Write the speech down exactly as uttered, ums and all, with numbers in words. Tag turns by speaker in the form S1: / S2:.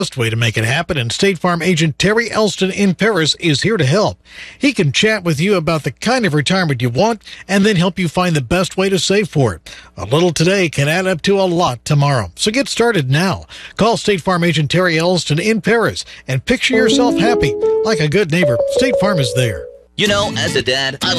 S1: best way to make it happen, and State Farm agent Terry Elston in Paris is here to help. He can chat with you about the kind of retirement you want and then help you find the best way to save for it. A little today can add up to a lot tomorrow. So get started now. Call State Farm agent Terry Elston in Paris and picture yourself happy. Like a good neighbor, State Farm is there.
S2: You know, as a dad, I like